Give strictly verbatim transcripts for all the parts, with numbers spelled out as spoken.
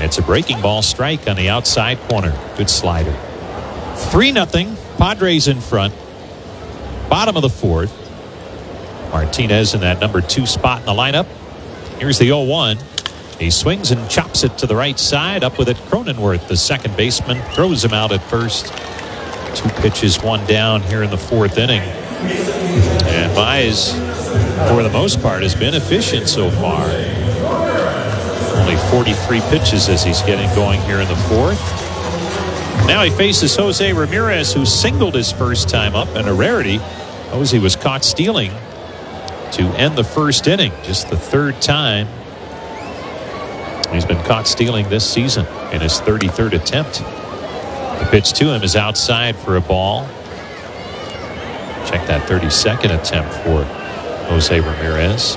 It's a breaking ball strike on the outside corner. Good slider. three nothing. Padres in front. Bottom of the fourth. Martinez in that number two spot in the lineup. Here's the oh one. He swings and chops it to the right side. Up with it, Cronenworth, the second baseman, throws him out at first. Two pitches, one down here in the fourth inning. And Mize, for the most part, has been efficient so far. Only forty-three pitches as he's getting going here in the fourth. Now he faces Jose Ramirez, who singled his first time up, and a rarity. Jose was caught stealing to end the first inning, just the third time he's been caught stealing this season in his thirty-third attempt. The pitch to him is outside for a ball. Check that thirty-second attempt for Jose Ramirez.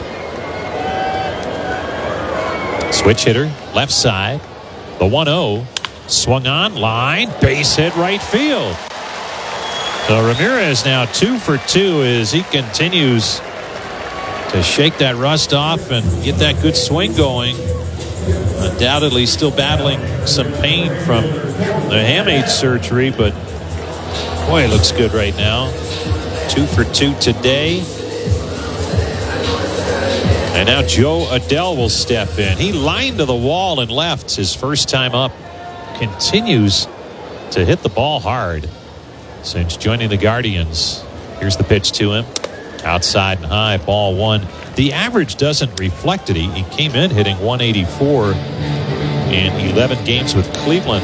Switch hitter, left side. The one oh. Swung on, line, base hit right field. So Ramirez now two for two as he continues to shake that rust off and get that good swing going. Undoubtedly still battling some pain from the hamate surgery, but boy, it looks good right now. Two for two today. And now Joe Adell will step in. He lined to the wall and left his first time up. Continues to hit the ball hard since joining the Guardians. Here's the pitch to him. Outside and high, ball one. The average doesn't reflect it. He, he came in hitting one eighty-four in eleven games with Cleveland.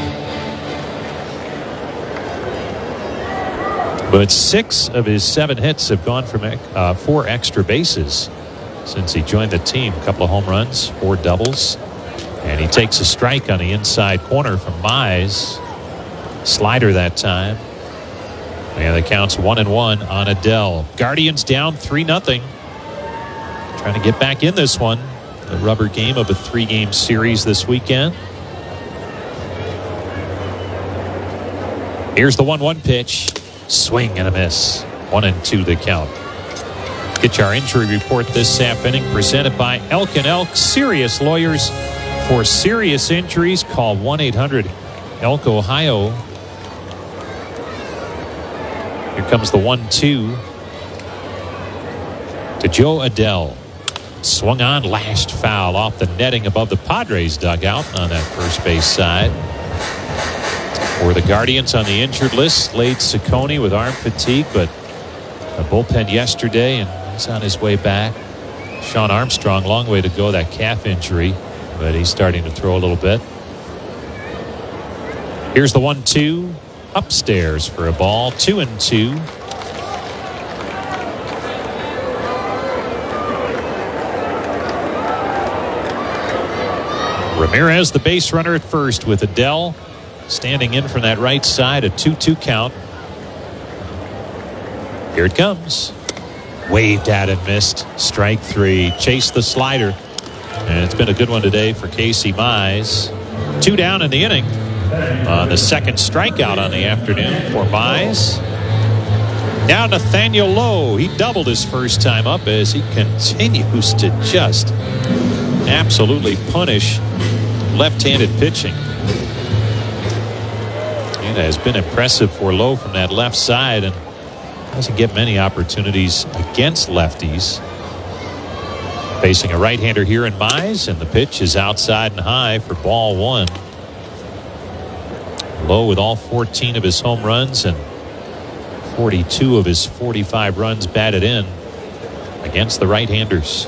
But six of his seven hits have gone from uh, four extra bases since he joined the team. A couple of home runs, four doubles. And he takes a strike on the inside corner from Mize. Slider that time. And the count's one and one on Adell. Guardians down three nothing. Trying to get back in this one. The rubber game of a three-game series this weekend. Here's the one one pitch. Swing and a miss. One and two the count. Get your injury report this half inning presented by Elk and Elk. Serious lawyers. For serious injuries, call one eight hundred elk ohio. Here comes the one two to Joe Adell. Swung on, lashed foul off the netting above the Padres dugout on that first base side. For the Guardians on the injured list, Slade Ciccone with arm fatigue, but a bullpen yesterday, and he's on his way back. Sean Armstrong, long way to go, that calf injury. But he's starting to throw a little bit. Here's the one two. Upstairs for a ball. Two and two. Ramirez, the base runner at first with Adell standing in from that right side. A two two count. Here it comes. Waved at and missed. Strike three. Chased the slider. And it's been a good one today for Casey Mize. Two down in the inning. Uh, the second strikeout on the afternoon for Mize. Now Nathaniel Lowe. He doubled his first time up as he continues to just absolutely punish left-handed pitching. It has been impressive for Lowe from that left side and doesn't get many opportunities against lefties. Facing a right-hander here in Mize, and the pitch is outside and high for ball one. Lowe with all fourteen of his home runs and forty-two of his forty-five runs batted in against the right-handers.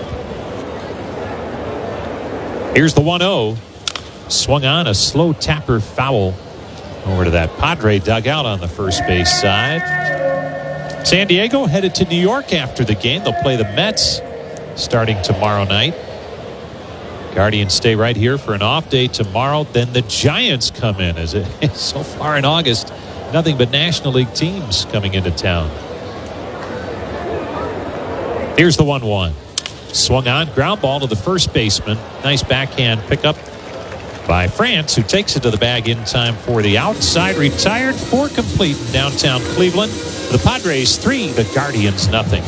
Here's the one oh. Swung on, a slow tapper foul over to that Padre dugout on the first base side. San Diego headed to New York after the game. They'll play the Mets starting tomorrow night. Guardians stay right here for an off day tomorrow. Then the Giants come in. As it is so far in August, nothing but National League teams coming into town. Here's the one one. Swung on, ground ball to the first baseman. Nice backhand pickup by France, who takes it to the bag in time for the outside. Retired, four complete in downtown Cleveland. The Padres three, the Guardians nothing.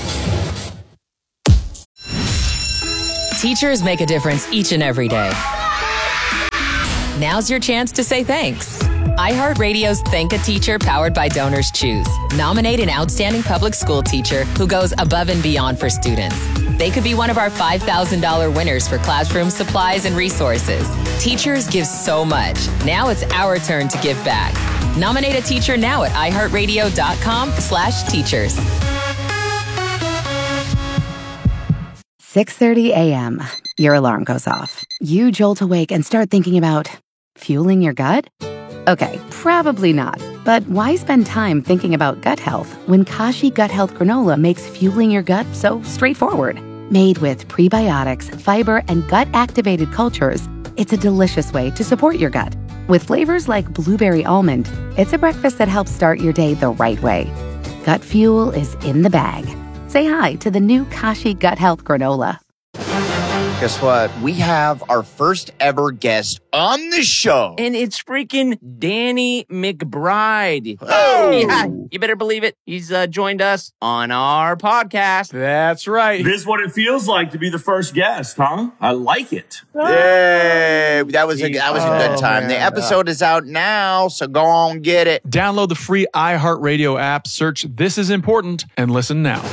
Teachers make a difference each and every day. Now's your chance to say thanks. iHeartRadio's Thank a Teacher powered by Donors Choose. Nominate an outstanding public school teacher who goes above and beyond for students. They could be one of our five thousand dollars winners for classroom supplies and resources. Teachers give so much. Now it's our turn to give back. Nominate a teacher now at iHeartRadio.com slash teachers. six thirty a.m. Your alarm goes off. You jolt awake and start thinking about fueling your gut? Okay, probably not. But why spend time thinking about gut health when Kashi Gut Health Granola makes fueling your gut so straightforward? Made with prebiotics, fiber, and gut-activated cultures, it's a delicious way to support your gut. With flavors like blueberry almond, it's a breakfast that helps start your day the right way. Gut fuel is in the bag. Say hi to the new Kashi Gut Health Granola. Guess what? We have our first ever guest on the show. And it's freaking Danny McBride. Oh! Yeah, you better believe it. He's uh, joined us on our podcast. That's right. This is what it feels like to be the first guest, huh? I like it. Yay! That was a, that was a good Oh, time. man. The episode is out now, so go on, get it. Download the free iHeartRadio app, search This Is Important, and listen now.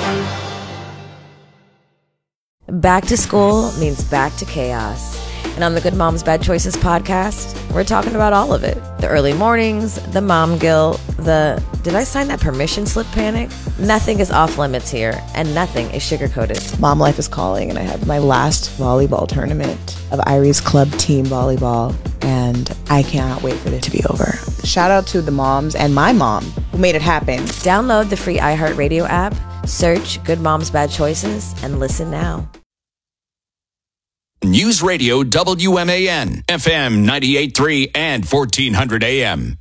Back to school means back to chaos. And on the Good Moms Bad Choices podcast, we're talking about all of it. The early mornings, the mom guilt, the did I sign that permission slip panic? Nothing is off limits here, and nothing is sugar-coated. Mom life is calling, and I have my last volleyball tournament of Irie's club team volleyball, and I cannot wait for it to be over. Shout out to the moms and my mom who made it happen. Download the free iHeartRadio app, search Good Moms Bad Choices, and listen now. News Radio W M A N, F M ninety-eight point three and fourteen hundred A M.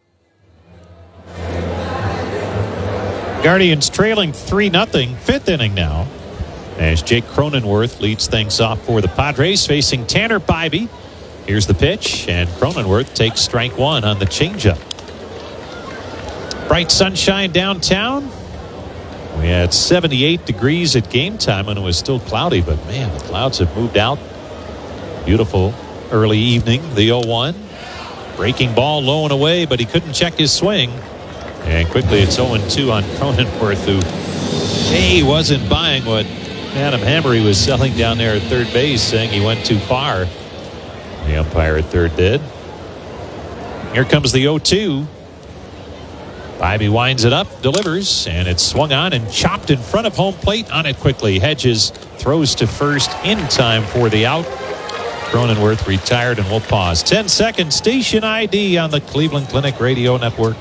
Guardians trailing three nothing, fifth inning now, as Jake Cronenworth leads things off for the Padres, facing Tanner Bybee. Here's the pitch, and Cronenworth takes strike one on the changeup. Bright sunshine downtown. We had seventy-eight degrees at game time when it was still cloudy, but man, the clouds have moved out. Beautiful early evening, the oh one. Breaking ball low and away, but he couldn't check his swing. And quickly it's oh two on Cronenworth, who he wasn't buying what Adam Hammery was selling down there at third base, saying he went too far. The umpire at third did. Here comes the oh two. Bybee winds it up, delivers, and it's swung on and chopped in front of home plate. On it quickly. Hedges throws to first in time for the out. Cronenworth retired, and we'll pause. ten second station I D on the Cleveland Clinic Radio Network.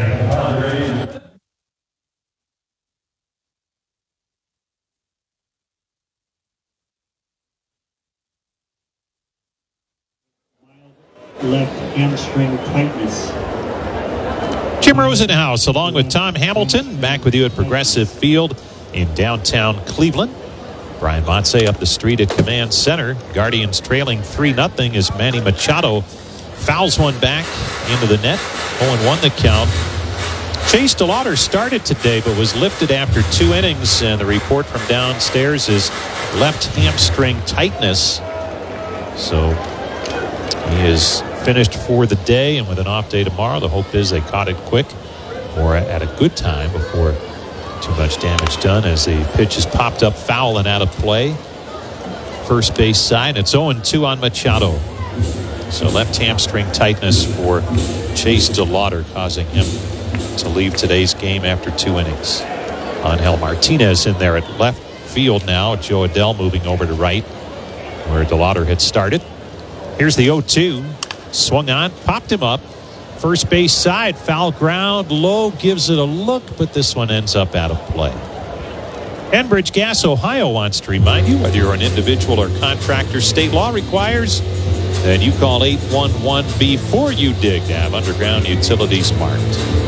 Left hamstring tightness. Jim Rosenhaus along with Tom Hamilton back with you at Progressive Field in downtown Cleveland. Brian Montse up the street at Command Center. Guardians trailing three nothing as Manny Machado fouls one back into the net. oh one the count. Chase DeLauder started today but was lifted after two innings, and the report from downstairs is left hamstring tightness. So he is finished for the day, and with an off day tomorrow, the hope is they caught it quick or at a good time before too much damage done, as the pitch is popped up foul and out of play. First base side. It's oh two on Machado. So left hamstring tightness for Chase DeLauder, causing him to leave today's game after two innings. Angel Martinez in there at left field now. Joe Adell moving over to right, where DeLauder had started. Here's the oh two. Swung on, popped him up. First base side, foul ground, low, gives it a look, but this one ends up out of play. Enbridge Gas Ohio wants to remind you, whether you're an individual or contractor, state law requires that you call eight one one before you dig to have underground utilities marked.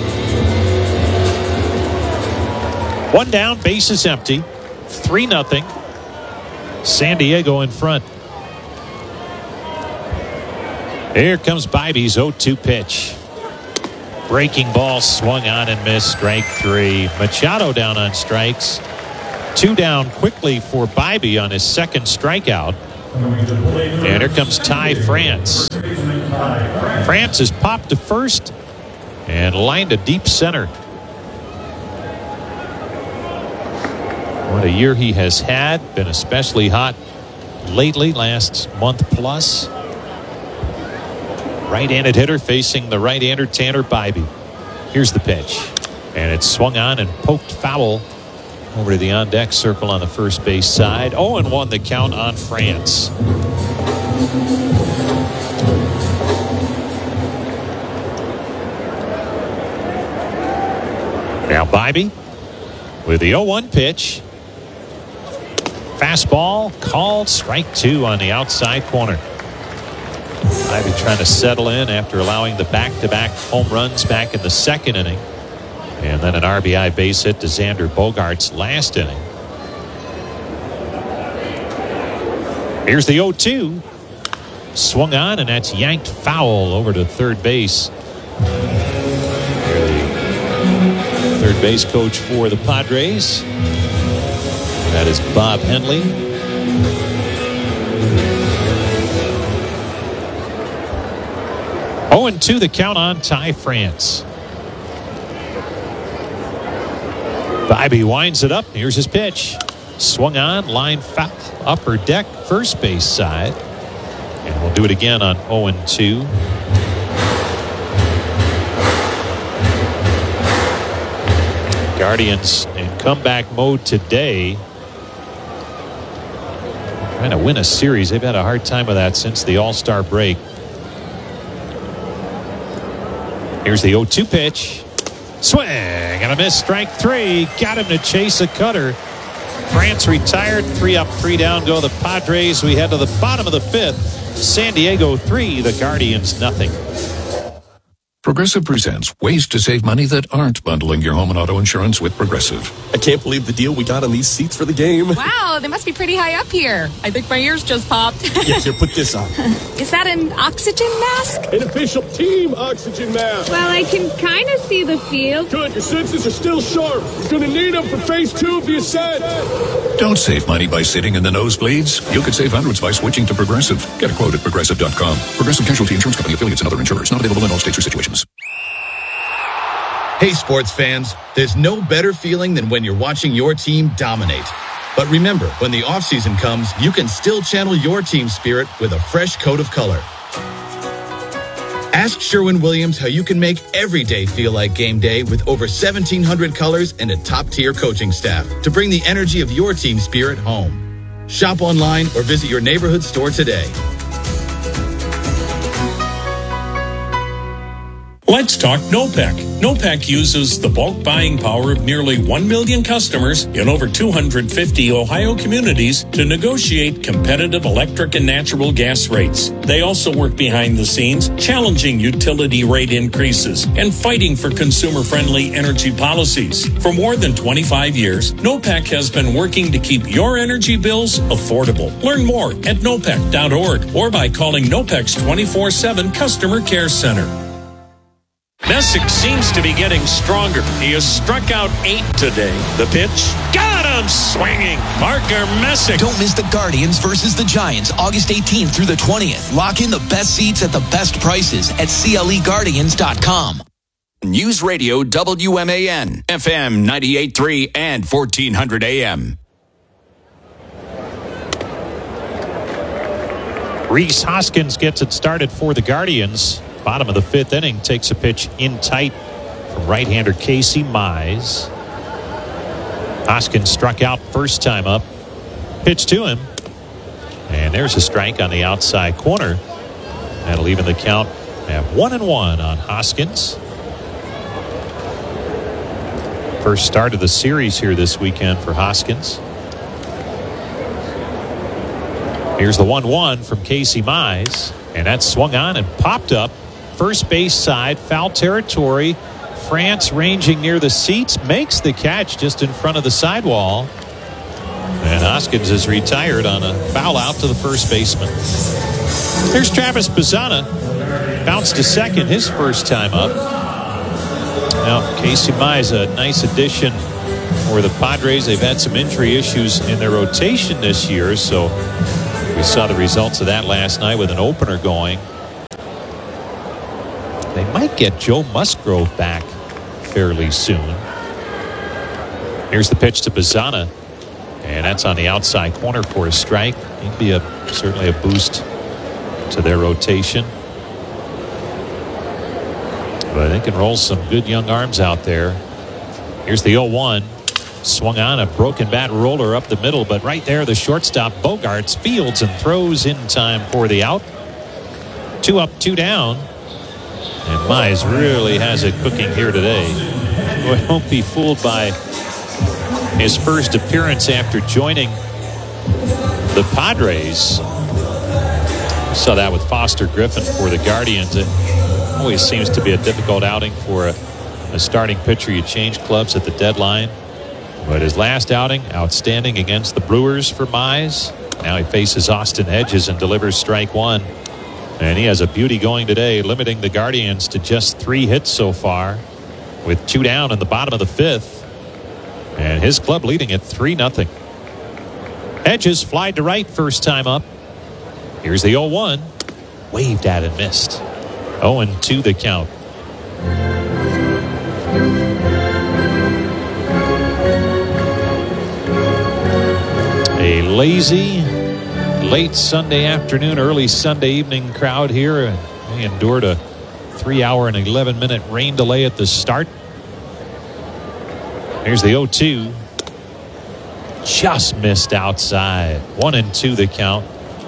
One down, bases empty, three nothing. San Diego in front. Here comes Bybee's oh two pitch. Breaking ball swung on and missed. Strike three. Machado down on strikes. Two down quickly for Bybee on his second strikeout. And here comes Ty France. France is popped to first and lined to deep center. What a year he has had. Been especially hot lately, last month plus. Right-handed hitter facing the right-hander Tanner Bibee. Here's the pitch. And it's swung on and poked foul over to the on-deck circle on the first base side. oh and one the count on France. Now Bibee with the oh one pitch. Fastball called, strike two on the outside corner. Bibee trying to settle in after allowing the back-to-back home runs back in the second inning. And then an R B I base hit to Xander Bogaerts last inning. Here's the oh two. Swung on, and that's yanked foul over to third base. Here the third base coach for the Padres. That is Bob Henley. oh and two the count on Ty France. Bibee winds it up. Here's his pitch. Swung on, line foul, upper deck, first base side. And we'll do it again on oh and two. Guardians in comeback mode today. Trying to win a series. They've had a hard time with that since the All-Star break. Here's the oh two pitch. Swing and a miss, strike three. Got him to chase a cutter. France retired. Three up, three down go the Padres. We head to the bottom of the fifth. San Diego three, the Guardians nothing. Progressive presents ways to save money that aren't bundling your home and auto insurance with Progressive. I can't believe the deal we got on these seats for the game. Wow, they must be pretty high up here. I think my ears just popped. Yeah, here, put this on. Is that an oxygen mask? An official team oxygen mask. Well, I can kind of see the field. Good, your senses are still sharp. You're going to need them for phase two of the ascent. Don't save money by sitting in the nosebleeds. You could save hundreds by switching to Progressive. Get a quote at Progressive dot com. Progressive Casualty Insurance Company, affiliates, and other insurers. Not available in all states or situations. Hey, sports fans, there's no better feeling than when you're watching your team dominate. But remember, when the offseason comes, you can still channel your team spirit with a fresh coat of color. Ask Sherwin-Williams how you can make every day feel like game day with over seventeen hundred colors and a top-tier coaching staff to bring the energy of your team spirit home. Shop online or visit your neighborhood store today. Let's talk NOPEC. NOPEC uses the bulk buying power of nearly one million customers in over two hundred fifty Ohio communities to negotiate competitive electric and natural gas rates. They also work behind the scenes, challenging utility rate increases and fighting for consumer-friendly energy policies. For more than twenty-five years, NOPEC has been working to keep your energy bills affordable. Learn more at nopec dot org or by calling NOPEC's twenty-four seven Customer Care Center. Messick seems to be getting stronger. He has struck out eight today. The pitch, got him swinging. Parker Messick. Don't miss the Guardians versus the Giants, August eighteenth through the twentieth. Lock in the best seats at the best prices at C L E guardians dot com. News Radio W M A N, F M ninety-eight point three and fourteen hundred A M. Rhys Hoskins gets it started for the Guardians. Bottom of the fifth inning, takes a pitch in tight from right-hander Casey Mize. Hoskins struck out first time up. Pitch to him. And there's a strike on the outside corner. That'll even the count at one and one on Hoskins. First start of the series here this weekend for Hoskins. Here's the one one from Casey Mize. And that's swung on and popped up. First base side, foul territory. France ranging near the seats, makes the catch just in front of the sidewall. And Hoskins is retired on a foul out to the first baseman. There's Travis Bazzana. Bounced to second his first time up. Now, Casey Mize, a nice addition for the Padres. They've had some injury issues in their rotation this year, so we We saw the results of that last night with an opener going. They might get Joe Musgrove back fairly soon. Here's the pitch to Bazzana. And that's on the outside corner for a strike. He'd be a, certainly a boost to their rotation. But they can roll some good young arms out there. Here's the oh one. Swung on a broken bat roller up the middle, but right there the shortstop Bogarts fields and throws in time for the out. Two up, two down. And Mize really has it cooking here today. Boy, won't be fooled by his first appearance after joining the Padres. We saw that with Foster Griffin for the Guardians. It always seems to be a difficult outing for a, a starting pitcher. You change clubs at the deadline. But his last outing, outstanding against the Brewers for Mize. Now he faces Austin Hedges and delivers strike one. And he has a beauty going today, limiting the Guardians to just three hits so far, with two down in the bottom of the fifth. And his club leading it three nothing. Hedges flied to right first time up. Here's the oh one. Waved at and missed. oh and two the count. A lazy late Sunday afternoon, early Sunday evening crowd here. And they endured a three hour and eleven minute rain delay at the start. Here's the oh two. Just missed outside. One and two the count.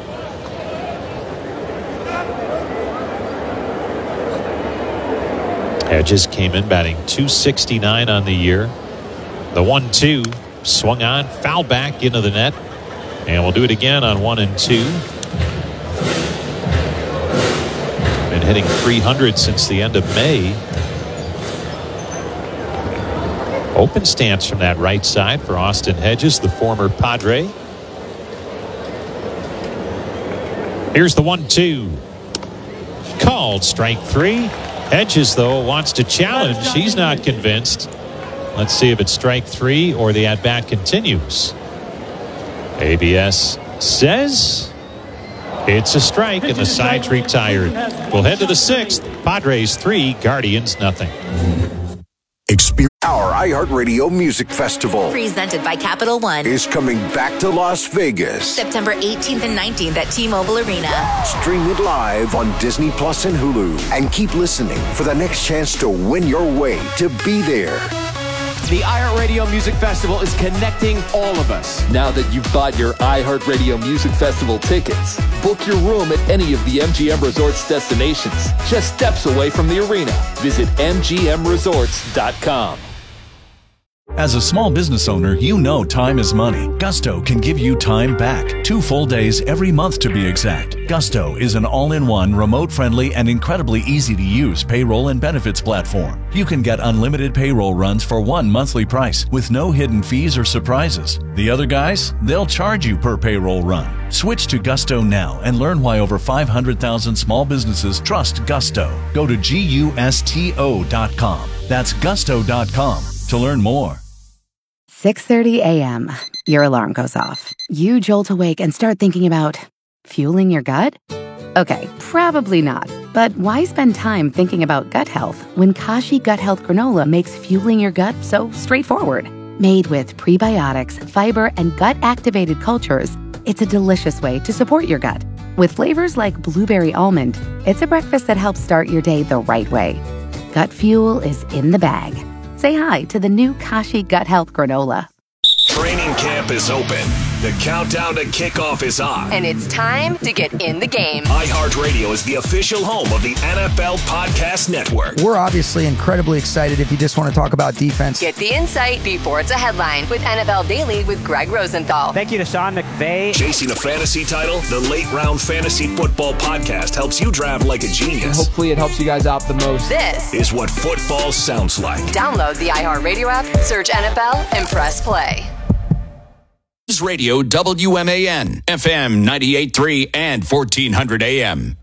Hedges came in batting two sixty-nine on the year. The one two swung on, foul back into the net. And we'll do it again on one and two. Been hitting three hundred since the end of May. Open stance from that right side for Austin Hedges, the former Padre. Here's the one two. Called strike three. Hedges, though, wants to challenge. He's not convinced. Let's see if it's strike three or the at-bat continues. A B S says it's a strike and the side's retired. We'll head to the sixth. Padres three, Guardians nothing. Experience our iHeartRadio Music Festival. Presented by Capital One. Is coming back to Las Vegas. September eighteenth and nineteenth at T-Mobile Arena. Stream it live on Disney Plus and Hulu. And keep listening for the next chance to win your way to be there. The iHeartRadio Music Festival is connecting all of us. Now that you've bought your iHeartRadio Music Festival tickets, book your room at any of the M G M Resorts destinations, just steps away from the arena. Visit M G M resorts dot com. As a small business owner, you know time is money. Gusto can give you time back. Two full days every month to be exact. Gusto is an all-in-one, remote-friendly, and incredibly easy-to-use payroll and benefits platform. You can get unlimited payroll runs for one monthly price with no hidden fees or surprises. The other guys, they'll charge you per payroll run. Switch to Gusto now and learn why over five hundred thousand small businesses trust Gusto. Go to gusto dot com. That's gusto dot com to learn more. six thirty a.m. Your alarm goes off. You jolt awake and start thinking about fueling your gut? Okay, probably not. But why spend time thinking about gut health when Kashi Gut Health Granola makes fueling your gut so straightforward? Made with prebiotics, fiber, and gut-activated cultures, it's a delicious way to support your gut. With flavors like blueberry almond, it's a breakfast that helps start your day the right way. Gut fuel is in the bag. Say hi to the new Kashi Gut Health Granola. Training camp is open. The countdown to kickoff is on. And it's time to get in the game. iHeartRadio is the official home of the N F L Podcast Network. We're obviously incredibly excited if you just want to talk about defense. Get the insight before it's a headline with N F L Daily with Greg Rosenthal. Thank you to Sean McVay. Chasing a fantasy title, the Late Round Fantasy Football Podcast helps you draft like a genius. And hopefully it helps you guys out the most. This is what football sounds like. Download the iHeartRadio app, search N F L, and press play. Radio W M A N, F M ninety-eight point three and fourteen hundred A M.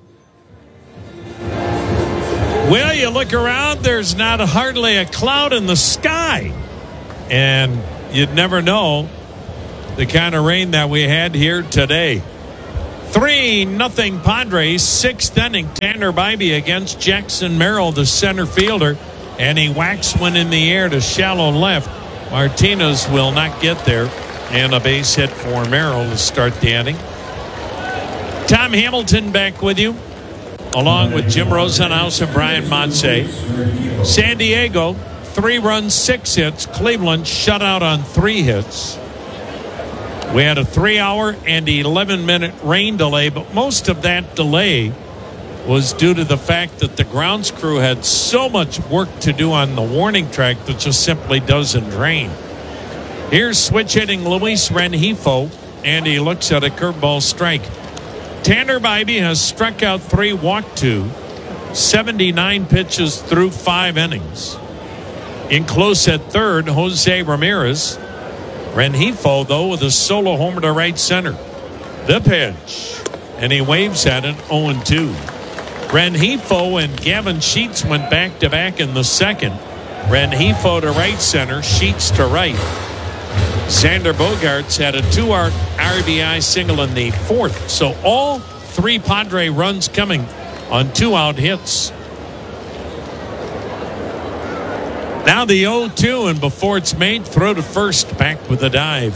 Well, you look around, there's not hardly a cloud in the sky. And you'd never know the kind of rain that we had here today. three nothing Padres, sixth inning. Tanner Bybee against Jackson Merrill, the center fielder, and he whacks one in the air to shallow left. Martinez will not get there, and a base hit for Merrill to start the inning. Tom Hamilton back with you, along with Jim Rosenhaus and Brian Montse. San Diego, three runs, six hits. Cleveland shut out on three hits. We had a three-hour and eleven-minute rain delay, but most of that delay was due to the fact that the grounds crew had so much work to do on the warning track that just simply doesn't rain. Here's switch hitting Luis Rengifo, and he looks at a curveball strike. Tanner Bybee has struck out three, walked two, seventy-nine pitches through five innings. In close at third, Jose Ramirez. Rengifo, though, with a solo homer to right center. The pitch, and he waves at it, oh and two. Rengifo and Gavin Sheets went back-to-back in the second. Rengifo to right center, Sheets to right. Xander Bogaerts had a two-R R B I single in the fourth. So all three Padre runs coming on two-out hits. Now the oh two, and before it's made, throw to first, back with a dive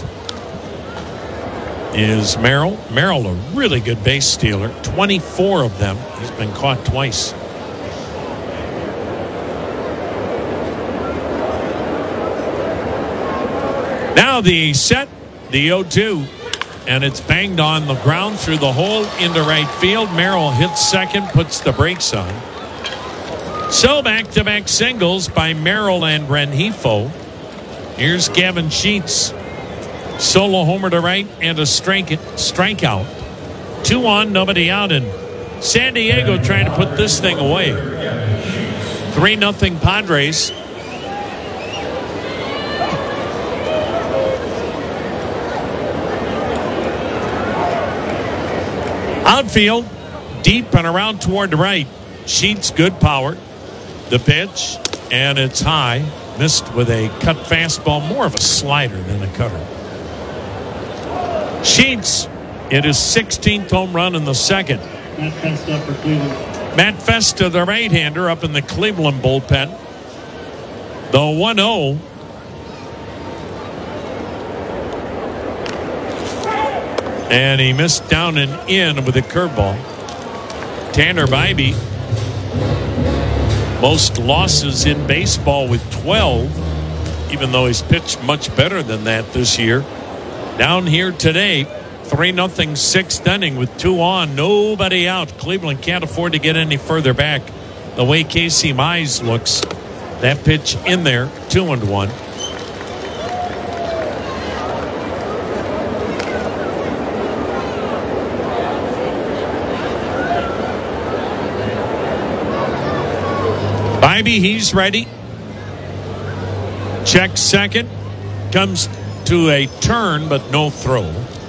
is Merrill. Merrill, a really good base stealer, twenty-four of them. He's been caught twice. Now the set, the oh two, and it's banged on the ground through the hole into right field. Merrill hits second, puts the brakes on. So back-to-back singles by Merrill and Rengifo. Here's Gavin Sheets. Solo homer to right and a strike, strikeout. Two on, nobody out, and San Diego trying to put this thing away. three nothing Padres. Outfield, deep and around toward the right. Sheets, good power. The pitch, and it's high. Missed with a cut fastball, more of a slider than a cutter. Sheets, it is sixteenth home run in the second. Matt Festa for Cleveland. Matt Festa, the right-hander, up in the Cleveland bullpen. The one oh. And he missed down and in with a curveball. Tanner Bybee, most losses in baseball with twelve, even though he's pitched much better than that this year. Down here today, three nothing sixth inning with two on, nobody out. Cleveland can't afford to get any further back. The way Casey Mize looks, that pitch in there, two and one. Bybee, he's ready. Check second. Comes to a turn, but no throw.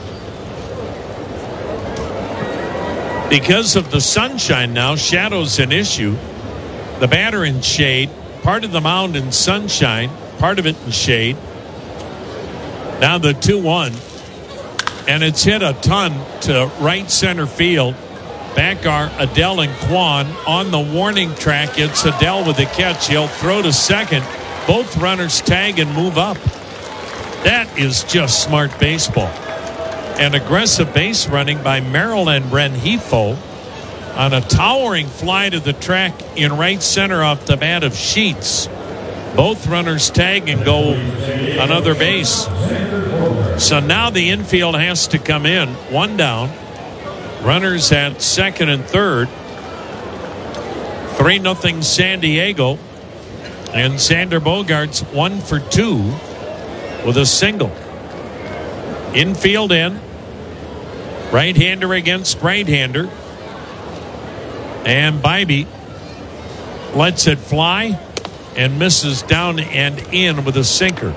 Because of the sunshine now, shadow's an issue. The batter in shade, part of the mound in sunshine, part of it in shade. Now the two one. And it's hit a ton to right center field. Back are Adell and Kwan on the warning track. It's Adell with the catch. He'll throw to second. Both runners tag and move up. That is just smart baseball. And aggressive base running by Merrill and Rengifo on a towering fly to the track in right center off the bat of Sheets. Both runners tag and go another base. So now the infield has to come in. One down. Runners at second and third. three nothing San Diego. And Xander Bogaerts one for two with a single. Infield in. Right-hander against right-hander. And Bybee lets it fly and misses down and in with a sinker.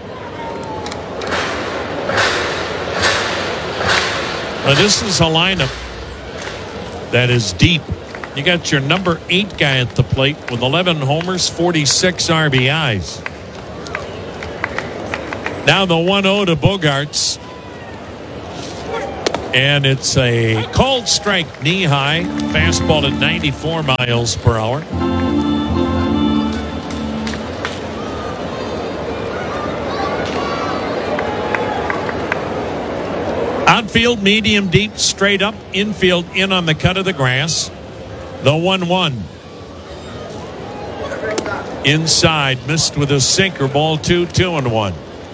Now this is a lineup that is deep. You got your number eight guy at the plate with eleven homers, forty-six R B Is. Now the one oh to Bogaerts. And it's a cold strike, knee high, fastball at ninety-four miles per hour. Outfield, medium, deep, straight up. Infield, in on the cut of the grass. The one one. Inside, missed with a sinker. Ball two, two and one.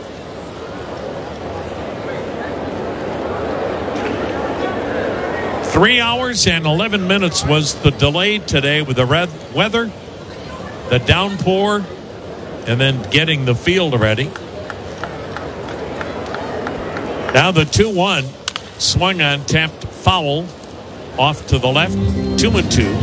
Three hours and eleven minutes was the delay today with the red weather, the downpour, and then getting the field ready. Now the two one swung on, tapped foul off to the left, two and two.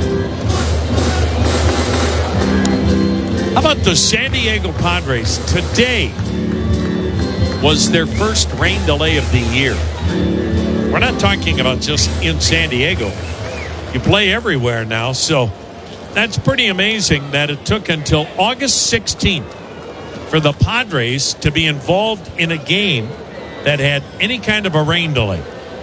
How about the San Diego Padres? Today was their first rain delay of the year. We're not talking about just in San Diego. You play everywhere now, so that's pretty amazing that it took until August sixteenth for the Padres to be involved in a game that had any kind of a rain delay.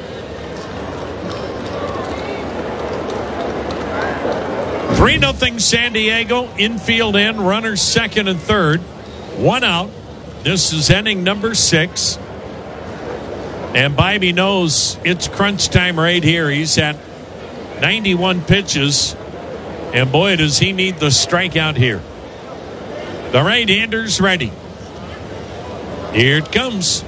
three nothing San Diego, infield in, runners second and third, one out. This is inning number six. And Bybee knows it's crunch time right here. He's at ninety-one pitches. And boy, does he need the strikeout here. The right-hander's ready. Here it comes.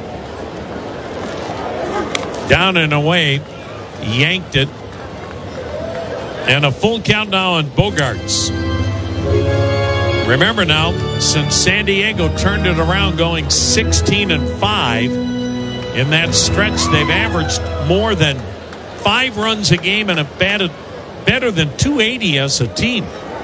Down and away. Yanked it. And a full count now on Bogaerts. Remember now, since San Diego turned it around going sixteen and five, in that stretch they've averaged more than five runs a game and have batted better than two eighty as a team.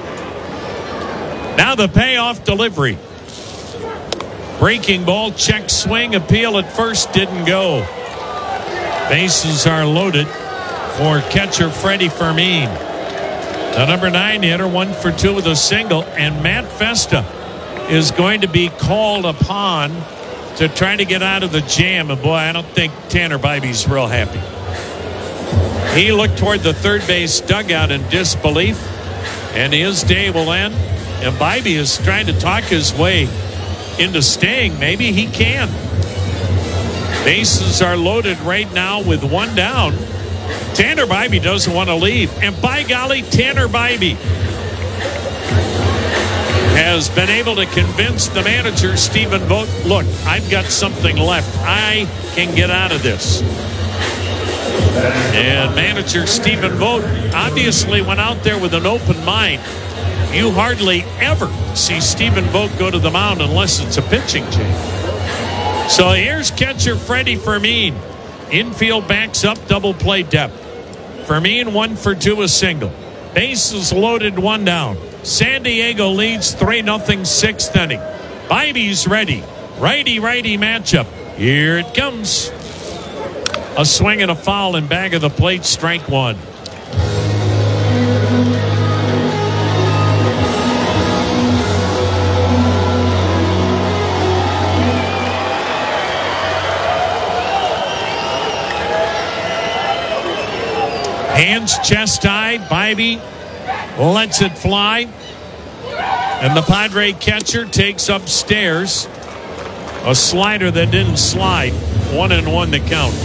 Now the payoff delivery. Breaking ball, check swing, appeal at first, didn't go. Bases are loaded for catcher Freddie Fermin. The number nine hitter, one for two with a single, and Matt Festa is going to be called upon to try to get out of the jam. And boy, I don't think Tanner Bybee's real happy. He looked toward the third base dugout in disbelief, and his day will end. And Bybee is trying to talk his way into staying. Maybe he can. Bases are loaded right now with one down. Tanner Bybee doesn't want to leave. And by golly, Tanner Bybee has been able to convince the manager, Stephen Vogt, look, I've got something left. I can get out of this. And manager Stephen Vogt obviously went out there with an open mind. You hardly ever see Stephen Vogt go to the mound unless it's a pitching change. So here's catcher Freddie Fermin. Infield backs up, double play depth. Fermin one for two, a single. Bases loaded, one down. San Diego leads three nothing sixth inning. Bybee's ready. Righty-righty matchup. Here it comes. A swing and a foul in back of the plate, strike one. Hands chest high. Bybee lets it fly. And the Padre catcher takes upstairs a slider that didn't slide. One and one to count.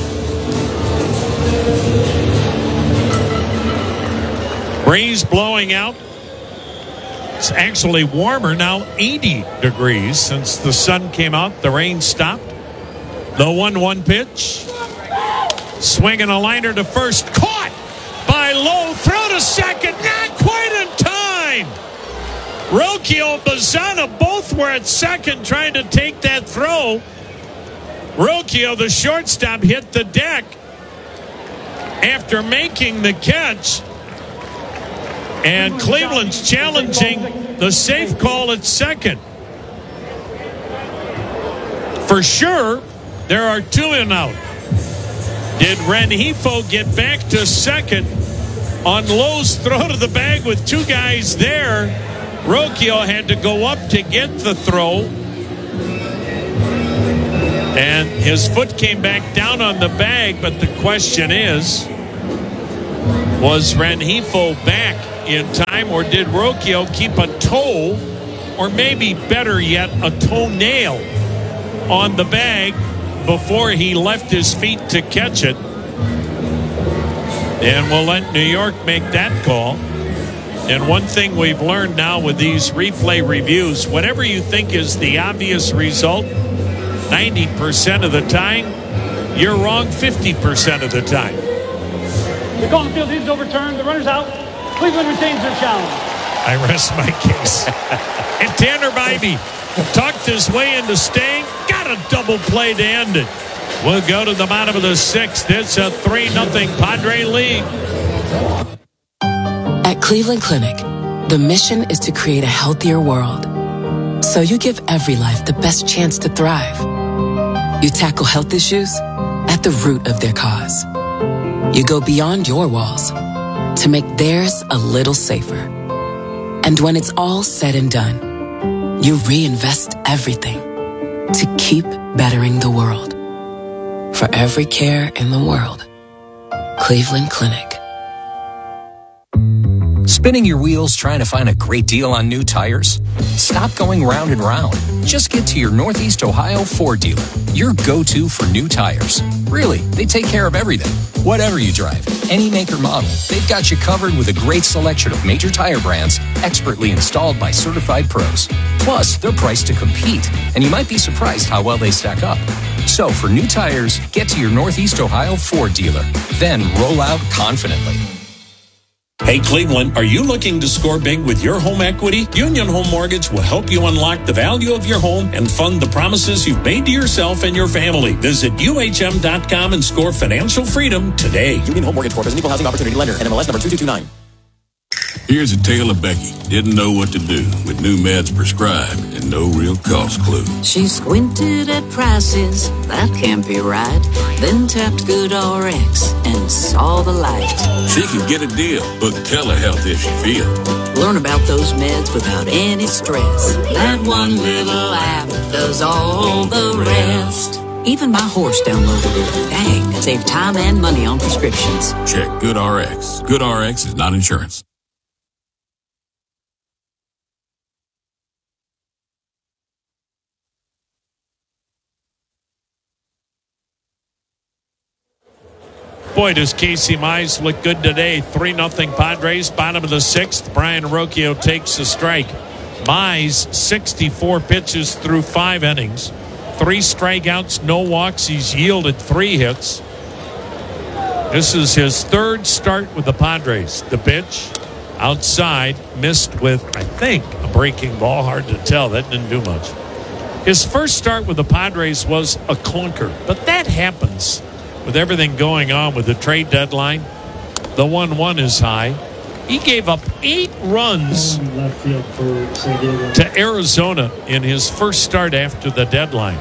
Breeze blowing out. It's actually warmer now, eighty degrees since the sun came out. The rain stopped. The one one pitch. Swinging a liner to first. Caught by Lowe. Throw to second. Not quite in time. Rocchio and Bazzana both were at second trying to take that throw. Rocchio, the shortstop, hit the deck after making the catch. And Cleveland's challenging the safe call at second. For sure, there are two in out. Did Rengifo get back to second on Lowe's throw to the bag with two guys there? Rocchio had to go up to get the throw. And his foot came back down on the bag, but the question is, was Rengifo back in time, or did Rocchio keep a toe, or maybe better yet, a toenail on the bag before he left his feet to catch it? And we'll let New York make that call. And one thing we've learned now with these replay reviews, whatever you think is the obvious result, ninety percent of the time, you're wrong fifty percent of the time. The call on the field is overturned. The runner's out. Cleveland retains their challenge. I rest my case. And Tanner Bybee talked his way into staying. Got a double play to end it. We'll go to the bottom of the sixth. It's a three nothing Padre lead. At Cleveland Clinic, the mission is to create a healthier world. So you give every life the best chance to thrive. You tackle health issues at the root of their cause. You go beyond your walls to make theirs a little safer. And when it's all said and done, you reinvest everything to keep bettering the world. For every care in the world, Cleveland Clinic. Spinning your wheels trying to find a great deal on new tires? Stop going round and round. Just get to your Northeast Ohio Ford dealer, your go-to for new tires. Really, they take care of everything. Whatever you drive, any make or model, they've got you covered with a great selection of major tire brands expertly installed by certified pros. Plus, they're priced to compete, and you might be surprised how well they stack up. So for new tires, get to your Northeast Ohio Ford dealer. Then roll out confidently. Hey, Cleveland, are you looking to score big with your home equity? Union Home Mortgage will help you unlock the value of your home and fund the promises you've made to yourself and your family. Visit U H M dot com and score financial freedom today. Union Home Mortgage Corp is an equal housing opportunity lender. N M L S number two two two nine. Here's a tale of Becky. Didn't know what to do with new meds prescribed and no real cost clue. She squinted at prices, that can't be right. Then tapped GoodRx and saw the light. She can get a deal, book telehealth if she feels. Learn about those meds without any stress. That one little app does all the rest. Even my horse downloaded it. Dang, save time and money on prescriptions. Check GoodRx. GoodRx is not insurance. Boy, does Casey Mize look good today. three nothing Padres, bottom of the sixth. Brian Rocchio takes a strike. Mize, sixty-four pitches through five innings. Three strikeouts, no walks. He's yielded three hits. This is his third start with the Padres. The pitch, outside, missed with, I think, a breaking ball. Hard to tell. That didn't do much. His first start with the Padres was a clunker, but that happens. With everything going on with the trade deadline, the one one is high. He gave up eight runs to Arizona in his first start after the deadline.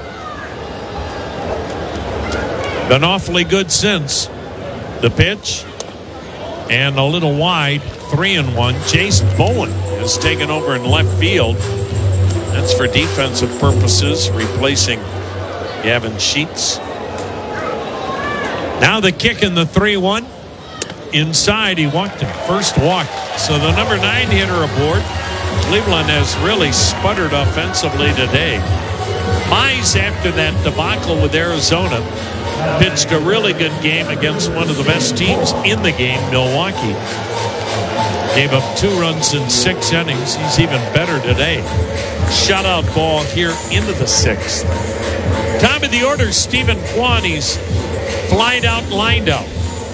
Been awfully good since. The pitch, and a little wide, three and one. Jace Bowen has taken over in left field. That's for defensive purposes, replacing Gavin Sheets. Now the kick in the three one. Inside, he walked him. First walk. So the number nine hitter aboard. Cleveland has really sputtered offensively today. Mize, after that debacle with Arizona, pitched a really good game against one of the best teams in the game, Milwaukee. Gave up two runs in six innings. He's even better today. Shutout ball here into the sixth. Top of the order, Stephen Kwan. He's flied out, lined out.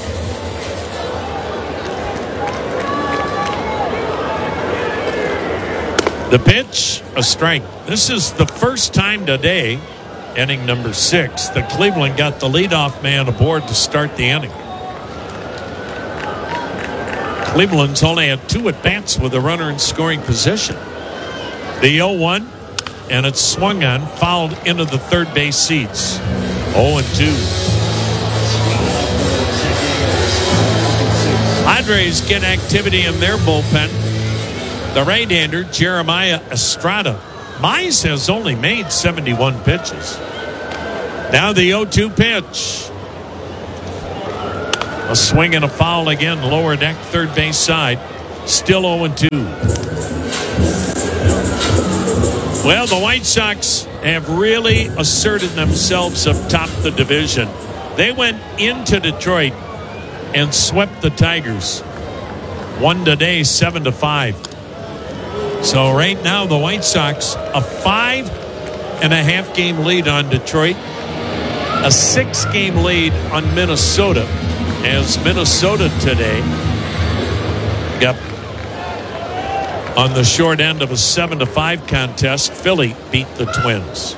The pitch, a strike. This is the first time today, inning number six, that Cleveland got the leadoff man aboard to start the inning. Cleveland's only had two at-bats with a runner in scoring position. The oh one, and it's swung on, fouled into the third base seats. oh and two. Padres get activity in their bullpen. The right-hander, Jeremiah Estrada. Mize has only made seventy-one pitches. Now the oh two pitch. A swing and a foul again, lower deck, third base side. Still oh and two. Well, the White Sox have really asserted themselves up top the division. They went into Detroit and swept the Tigers. Won today, seven to five. So right now, the White Sox, a five and a half game lead on Detroit, a six game lead on Minnesota, as Minnesota today got on the short end of a seven to five contest. Philly beat the Twins.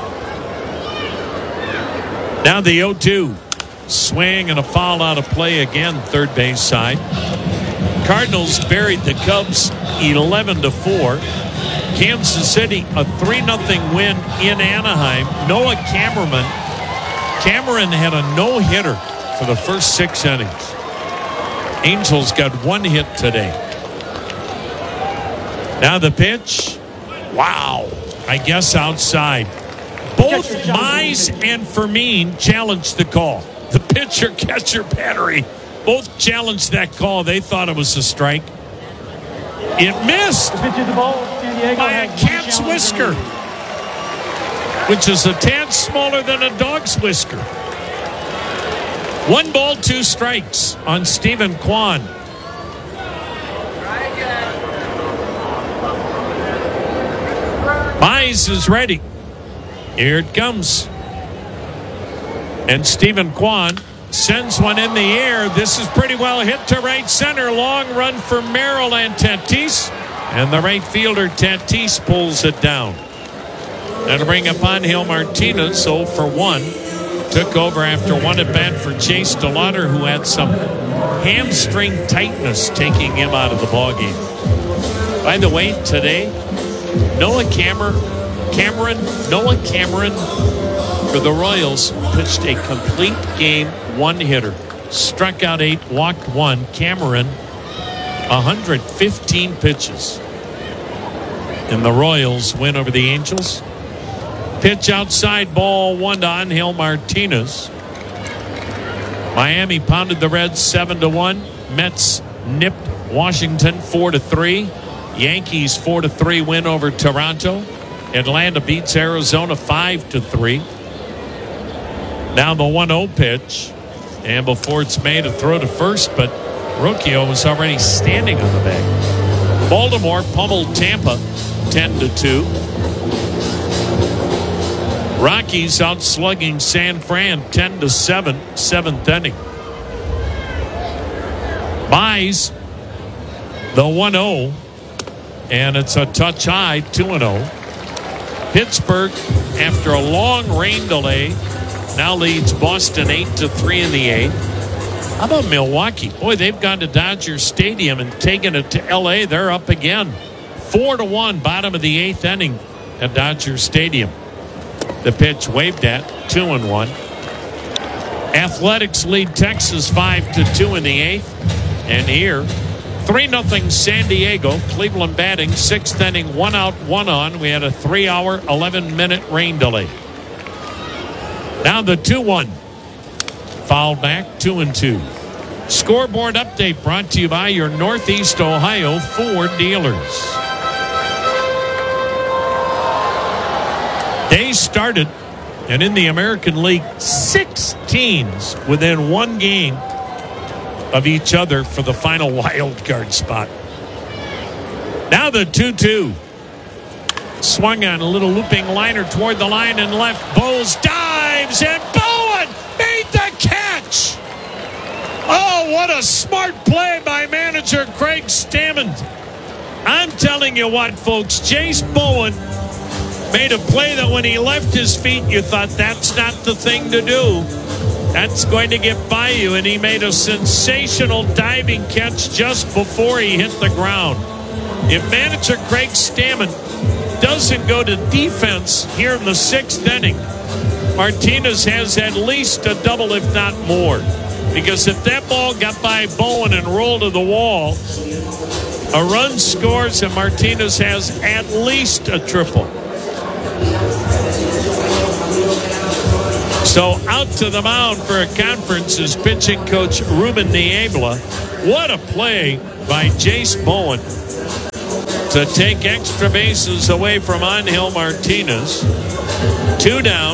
Now the oh two. Swing and a foul out of play again, third base side. Cardinals buried the Cubs eleven to four. Kansas City, a three nothing win in Anaheim. Noah Cameron. Cameron had a no-hitter for the first six innings. Angels got one hit today. Now the pitch. Wow. I guess outside. Both Mize and Fermin challenged the call. The pitcher-catcher battery both challenged that call. They thought it was a strike. It missed by a cat's whisker, which is a tad smaller than a dog's whisker. One ball, two strikes on Stephen Kwan. Mize is ready. Here it comes. And Stephen Kwan sends one in the air. This is pretty well hit to right center. Long run for Merrill and Tatis. And the right fielder, Tatis, pulls it down. That'll bring up Angel Martinez, oh for one. Took over after one at bat for Chase DeLauder, who had some hamstring tightness taking him out of the ballgame. By the way, today, Noah Cameron, Cameron, Noah Cameron for the Royals pitched a complete game one-hitter. Struck out eight, walked one. Cameron, one hundred fifteen pitches. And the Royals win over the Angels. Pitch outside, ball one to Angel Martinez. Miami pounded the Reds seven to one. Mets nipped Washington four to three. Yankees four to three win over Toronto. Atlanta beats Arizona five to three. Now the one oh pitch. And before it's made a throw to first, but Rocchio was already standing on the bag. Baltimore pummeled Tampa ten to two. Rockies outslugging San Fran ten to seven, seventh inning. Mize, the one oh, and it's a touch high, two and oh. Pittsburgh, after a long rain delay, now leads Boston eight to three in the eighth. How about Milwaukee? Boy, they've gone to Dodger Stadium and taken it to L A. They're up again, four to one, bottom of the eighth inning at Dodger Stadium. The pitch waved at, two and one. Athletics lead Texas five to two in the eighth. And here, three nothing San Diego. Cleveland batting, sixth inning, one out, one on. We had a three hour, eleven minute rain delay. Now the two one. Foul back, two and two. Scoreboard update brought to you by your Northeast Ohio Ford dealers. Day started, and in the American League, six teams within one game of each other for the final wild card spot. Now the two two. Swung on a little looping liner toward the line and left. Bowles dives, and Bowen made the catch. Oh, what a smart play by manager Craig Stammen. I'm telling you what, folks, Jace Bowen made a play that when he left his feet, you thought that's not the thing to do. That's going to get by you. And he made a sensational diving catch just before he hit the ground. If manager Craig Stammen doesn't go to defense here in the sixth inning, Martinez has at least a double, if not more. Because if that ball got by Bowen and rolled to the wall, a run scores and Martinez has at least a triple. So out to the mound for a conference is pitching coach Ruben Niebla. What a play by Jace Bowen to take extra bases away from Angel Martinez. Two down.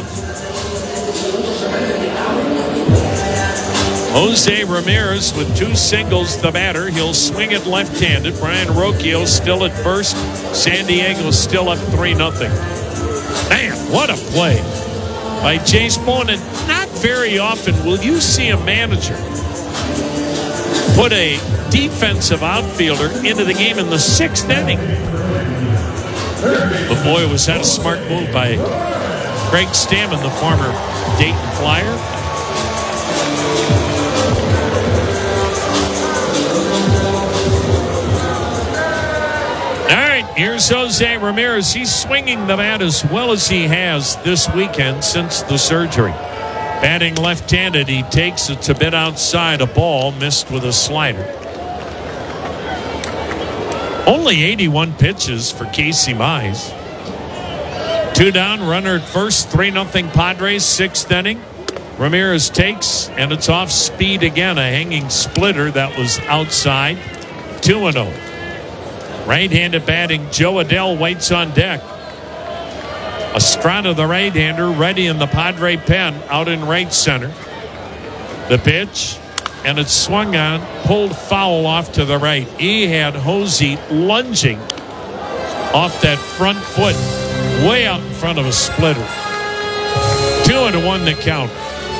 Jose Ramirez with two singles, the batter. He'll swing it left-handed. Brian Rocchio still at first. San Diego still up three nothing. Man, what a play by Jace Bowen. And not very often will you see a manager put a defensive outfielder into the game in the sixth inning. But boy, was that a smart move by Craig Stammen, the former Dayton Flyer. Here's Jose Ramirez. He's swinging the bat as well as he has this weekend since the surgery. Batting left-handed, he takes it a bit outside, a ball missed with a slider. Only eighty-one pitches for Casey Mize. Two down, runner at first, three nothing Padres, sixth inning. Ramirez takes, and it's off speed again, a hanging splitter that was outside. two and oh. Right-handed batting, Joe Adell waits on deck. Estrada, the right-hander, ready in the Padre pen, out in right center. The pitch, and it's swung on, pulled foul off to the right. He had Hosey lunging off that front foot, way out in front of a splitter. Two and one to count.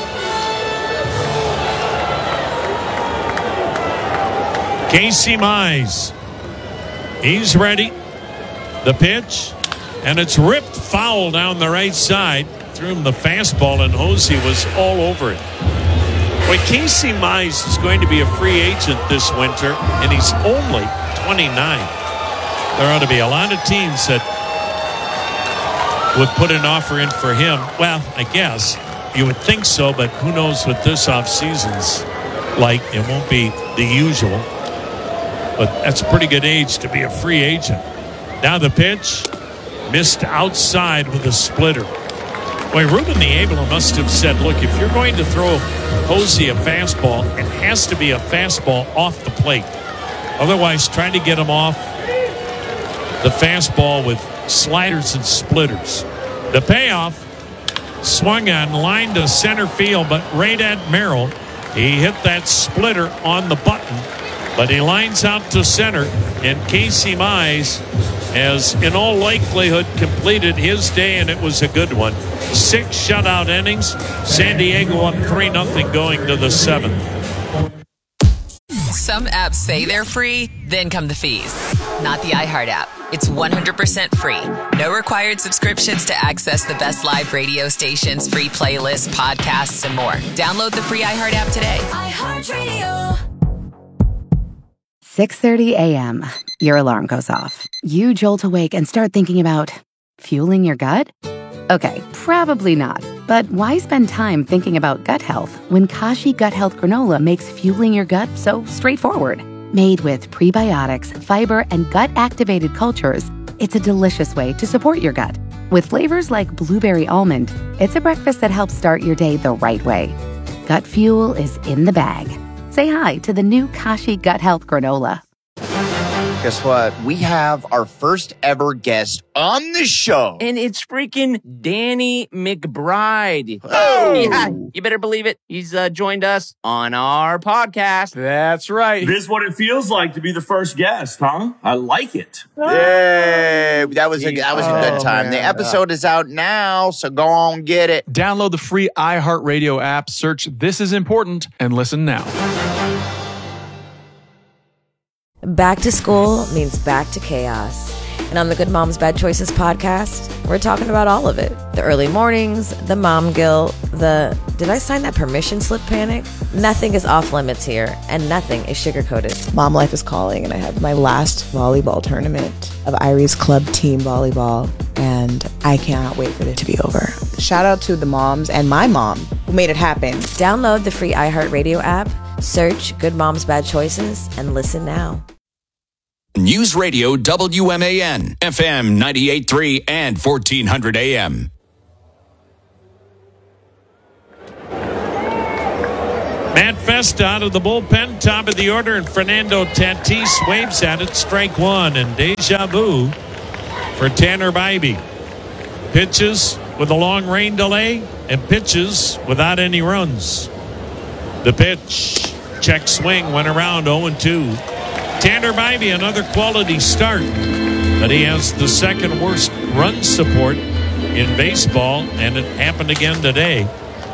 Casey Mize. He's ready. The pitch, and it's ripped foul down the right side. Threw him the fastball, and Hosey was all over it. Well, Casey Mize is going to be a free agent this winter, and he's only twenty-nine. There ought to be a lot of teams that would put an offer in for him. Well, I guess you would think so, but who knows what this offseason's like. It won't be the usual. But that's a pretty good age to be a free agent. Now the pitch, missed outside with a splitter. Boy, Ruben Niebla must have said, look, if you're going to throw Hosey a fastball, it has to be a fastball off the plate. Otherwise, trying to get him off the fastball with sliders and splitters. The payoff, swung on, line to center field, but Radad Merrill, he hit that splitter on the button. But he lines out to center, and Casey Mize has, in all likelihood, completed his day, and it was a good one. Six shutout innings. San Diego up three nothing going to the seventh. Some apps say they're free, then come the fees. Not the iHeart app. It's one hundred percent free. No required subscriptions to access the best live radio stations, free playlists, podcasts, and more. Download the free iHeart app today. iHeartRadio. six thirty a.m. Your alarm goes off. You jolt awake and start thinking about fueling your gut? Okay, probably not. But why spend time thinking about gut health when Kashi Gut Health Granola makes fueling your gut so straightforward? Made with prebiotics, fiber, and gut-activated cultures, it's a delicious way to support your gut. With flavors like blueberry almond, it's a breakfast that helps start your day the right way. Gut fuel is in the bag. Say hi to the new Kashi Gut Health Granola. Guess what? We have our first ever guest on the show. And it's freaking Danny McBride. Oh! Yeah, you better believe it. He's uh, joined us on our podcast. That's right. This is what it feels like to be the first guest, huh? I like it. Yay! That was a, that was a good time. Oh, the episode is out now, so go on, get it. Download the free iHeartRadio app, search This Is Important, and listen now. Back to school means back to chaos. And on the Good Moms Bad Choices podcast, we're talking about all of it. The early mornings, the mom guilt, the did I sign that permission slip panic? Nothing is off limits here, and nothing is sugar-coated. Mom life is calling, and I have my last volleyball tournament of Irie's club team volleyball, and I cannot wait for it to be over. Shout out to the moms and my mom who made it happen. Download the free iHeartRadio app, search Good Moms Bad Choices, and listen now. News Radio W M A N, F M ninety-eight point three and fourteen hundred A M. Matt Festa out of the bullpen, top of the order, and Fernando Tatis waves at it, strike one, and deja vu for Tanner Bybee. Pitches with a long rain delay and pitches without any runs. The pitch, check swing, went around oh and two. Tanner Bybee, another quality start, but he has the second worst run support in baseball, and it happened again today.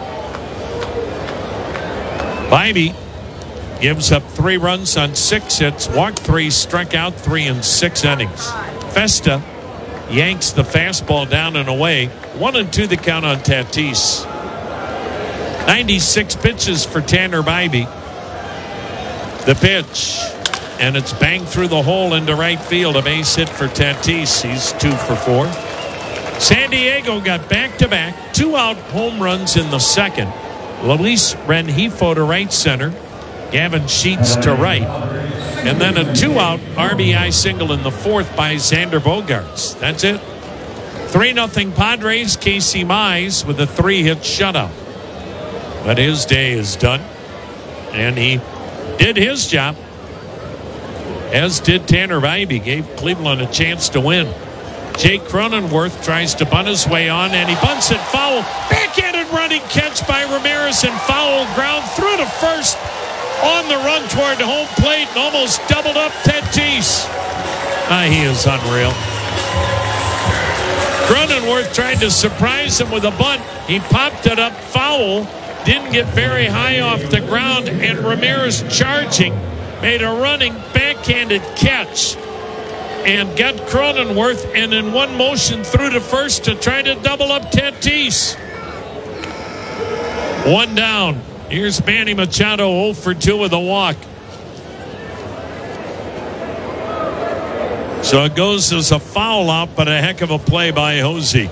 Bybee gives up three runs on six hits, walked three, struck out three in six innings. Festa yanks the fastball down and away. One and two the count on Tatis. ninety-six pitches for Tanner Bybee. The pitch, and it's banged through the hole into right field. A base hit for Tatis. He's two for four. San Diego got back-to-back two-out home runs in the second. Luis Rengifo to right center, Gavin Sheets to right, and then a two-out R B I single in the fourth by Xander Bogaerts. That's it. three nothing Padres. Casey Mize with a three-hit shutout. But his day is done, and he did his job, as did Tanner Bybee. Gave Cleveland a chance to win. Jake Cronenworth tries to bunt his way on, and he bunts it foul. Backhanded running catch by Ramirez, and foul ground through to first on the run toward home plate, and almost doubled up Tatis. Ah, he is unreal. Cronenworth tried to surprise him with a bunt. He popped it up foul, didn't get very high off the ground, and Ramirez charging made a running backhanded catch and got Cronenworth, and in one motion through to first to try to double up Tatis. One down. Here's Manny Machado, oh for two with a walk. So it goes as a foul out, but a heck of a play by Hosey.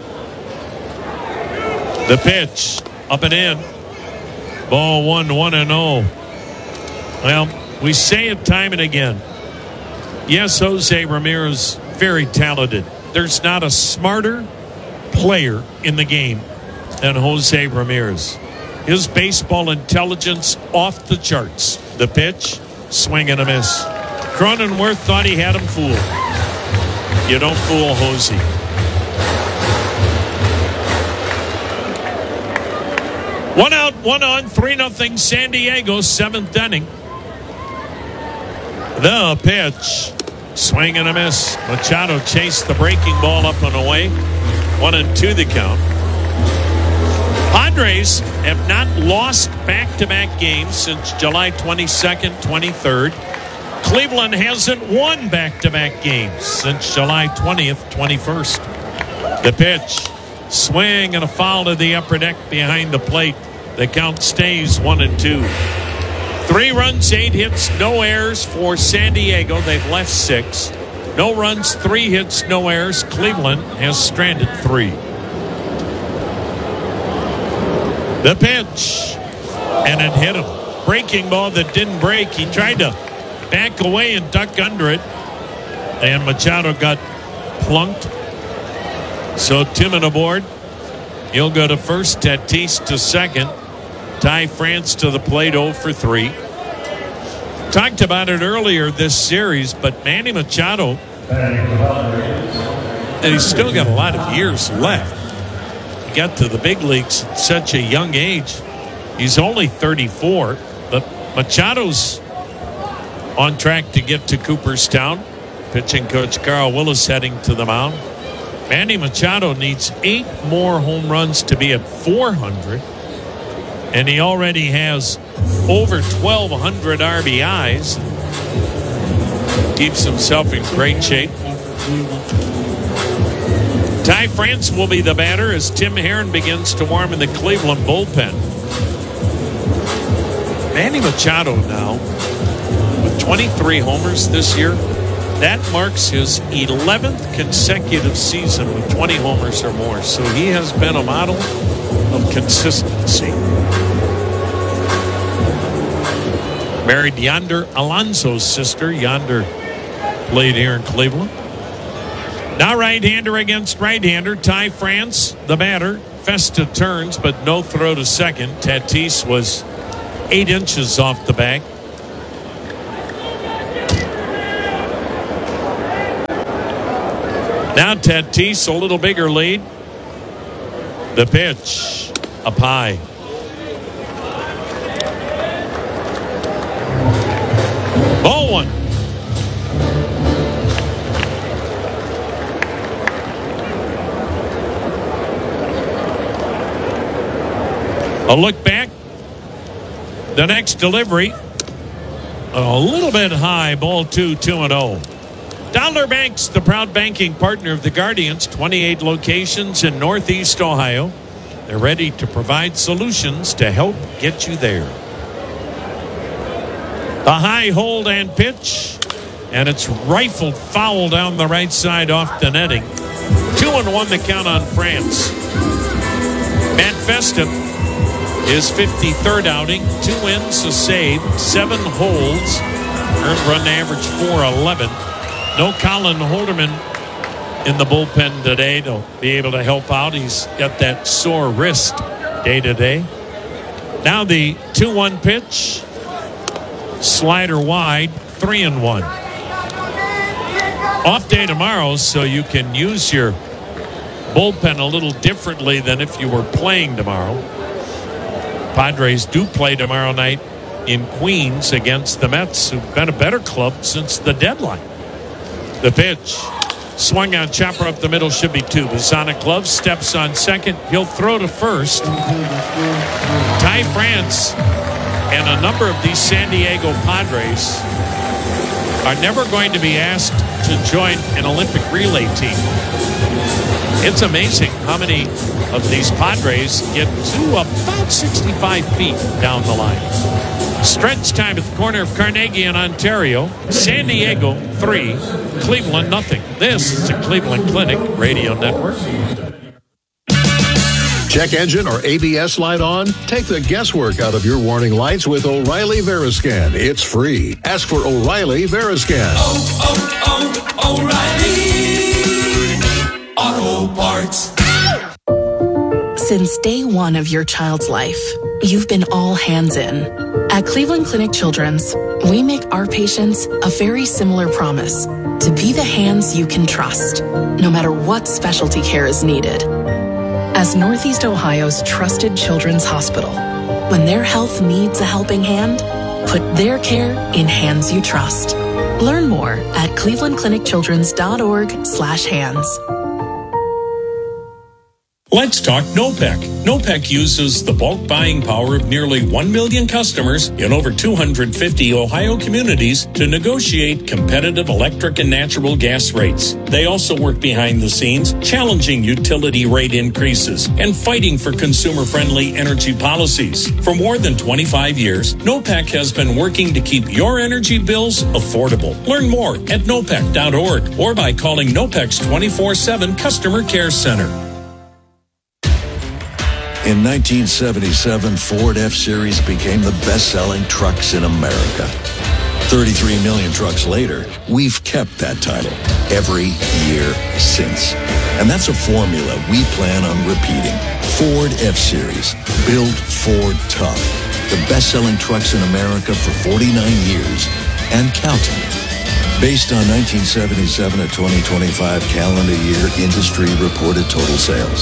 The pitch, up and in. Ball one, one and oh. Well, we say it time and again. Yes, Jose Ramirez, very talented. There's not a smarter player in the game than Jose Ramirez. His baseball intelligence off the charts. The pitch, swing and a miss. Cronenworth thought he had him fooled. You don't fool Jose. One out, one on, three nothing San Diego, seventh inning. The pitch, swing and a miss. Machado chased the breaking ball up and away. One and two the count. Padres have not lost back-to-back games since July twenty-second, twenty-third. Cleveland hasn't won back-to-back games since July twentieth, twenty-first. The pitch, swing and a foul to the upper deck behind the plate. The count stays one and two. Three runs, eight hits, no errors for San Diego. They've left six. No runs, three hits, no errors. Cleveland has stranded three. The pitch, and it hit him. Breaking ball that didn't break. He tried to back away and duck under it, and Machado got plunked. So Timmon aboard. He'll go to first. Tatis to second. Ty France to the plate, oh for three. Talked about it earlier this series, but Manny Machado, and he's still got a lot of years left. He got to the big leagues at such a young age. He's only thirty-four, but Machado's on track to get to Cooperstown. Pitching coach Carl Willis heading to the mound. Manny Machado needs eight more home runs to be at four hundred. And he already has over twelve hundred R B Is. Keeps himself in great shape. Ty France will be the batter as Tim Herron begins to warm in the Cleveland bullpen. Manny Machado now with twenty-three homers this year. That marks his eleventh consecutive season with twenty homers or more. So he has been a model of consistency. Married Yonder Alonso's sister. Yonder played here in Cleveland. Now right-hander against right-hander. Ty France, the batter. Festa turns, but no throw to second. Tatis was eight inches off the bag. Now Tatis, a little bigger lead. The pitch up high. Ball one. A look back. The next delivery. A little bit high. Ball two, two and oh. Dollar Banks, the proud banking partner of the Guardians, twenty-eight locations in Northeast Ohio. They're ready to provide solutions to help get you there. A high hold and pitch, and it's rifled foul down the right side off the netting. Two and one the count on France. Matt Festa, his fifty-third outing, two wins, a save, seven holds, earned run average four eleven. No Colin Holderman in the bullpen today to be able to help out. He's got that sore wrist day to day. Now the two one pitch. Slider wide, three and one. Off day tomorrow, so you can use your bullpen a little differently than if you were playing tomorrow. Padres do play tomorrow night in Queens against the Mets, who've been a better club since the deadline. The pitch. Swung on, chopper up the middle, should be two. Masonic Glove steps on second. He'll throw to first. Ty France and a number of these San Diego Padres are never going to be asked to join an Olympic relay team. It's amazing how many of these Padres get to about sixty-five feet down the line. Stretch time at the corner of Carnegie and Ontario. San Diego, three. Cleveland, nothing. This is the Cleveland Clinic Radio Network. Check engine or A B S light on? Take the guesswork out of your warning lights with O'Reilly Veriscan. It's free. Ask for O'Reilly Veriscan. Oh, oh, oh, O'Reilly Auto Parts. Since day one of your child's life, you've been all hands in. At Cleveland Clinic Children's, we make our patients a very similar promise to be the hands you can trust, no matter what specialty care is needed. As Northeast Ohio's trusted children's hospital, when their health needs a helping hand, put their care in hands you trust. Learn more at cleveland clinic children's dot org slash hands. Let's talk NOPEC. NOPEC uses the bulk buying power of nearly one million customers in over two hundred fifty Ohio communities to negotiate competitive electric and natural gas rates. They also work behind the scenes, challenging utility rate increases and fighting for consumer-friendly energy policies. For more than twenty-five years, NOPEC has been working to keep your energy bills affordable. Learn more at nopec dot org or by calling NOPEC's twenty-four seven Customer Care Center. In nineteen seventy-seven, Ford F-Series became the best-selling trucks in America. thirty-three million trucks later, we've kept that title every year since. And that's a formula we plan on repeating. Ford F-Series, built Ford tough. The best-selling trucks in America for forty-nine years and counting. Based on nineteen seventy-seven to twenty twenty-five calendar year industry reported total sales.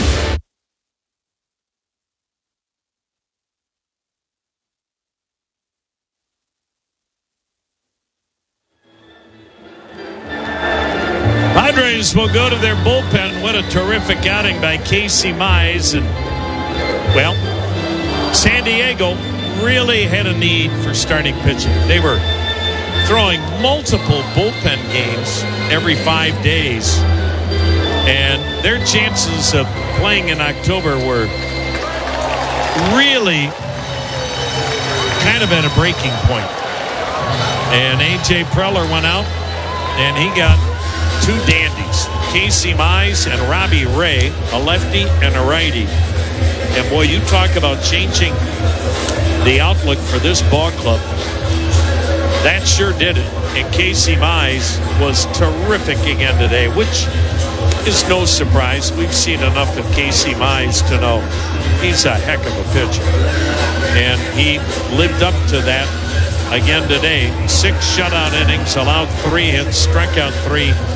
Padres will go to their bullpen. What a terrific outing by Casey Mize. And, well, San Diego really had a need for starting pitching. They were throwing multiple bullpen games every five days. And their chances of playing in October were really kind of at a breaking point. And A J Preller went out, and he got two dandies, Casey Mize and Robbie Ray, a lefty and a righty. And boy, you talk about changing the outlook for this ball club. That sure did it. And Casey Mize was terrific again today, which is no surprise. We've seen enough of Casey Mize to know He's a heck of a pitcher. And he lived up to that again today. Six shutout innings, allowed three hits, struck out three.